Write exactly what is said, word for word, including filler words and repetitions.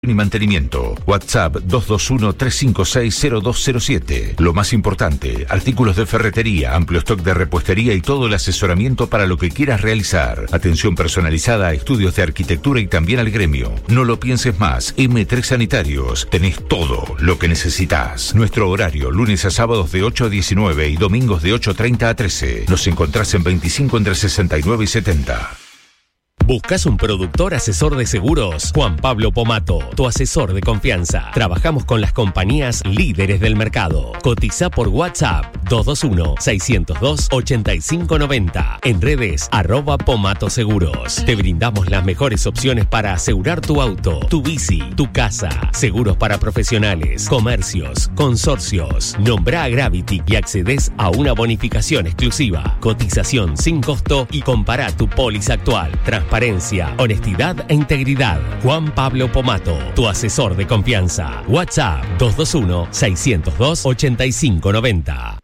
y mantenimiento. WhatsApp dos dos uno, tres cinco seis, cero dos cero siete. Lo más importante, artículos de ferretería, amplio stock de repuestería y todo el asesoramiento para lo que quieras realizar. Atención personalizada a estudios de arquitectura y también al gremio. No lo pienses más. eme tres Sanitarios. Tenés todo lo que necesitas. Nuestro horario, lunes a sábados de ocho a diecinueve y domingos de ocho treinta a trece. Nos encontrás en veinticinco entre sesenta y nueve y setenta. ¿Buscas un productor asesor de seguros? Juan Pablo Pomato, tu asesor de confianza. Trabajamos con las compañías líderes del mercado. Cotiza por WhatsApp dos dos uno, seis cero dos, ocho cinco nueve cero. En redes, arroba Pomato Seguros. Te brindamos las mejores opciones para asegurar tu auto, tu bici, tu casa. Seguros para profesionales, comercios, consorcios. Nombra a Gravity y accedes a una bonificación exclusiva. Cotización sin costo y compara tu póliza actual. Transparencia, honestidad e integridad. Juan Pablo Pomato, tu asesor de confianza. WhatsApp dos dos uno, seis cero dos, ocho cinco nueve cero.